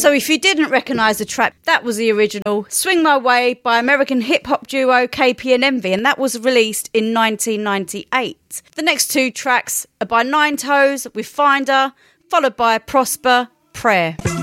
So if you didn't recognise the track, that was the original Swing My Way by American hip-hop duo KP and Envy, and that was released in 1998. The next two tracks are by Nine Toes with Finder, followed by Prosper, Prayer.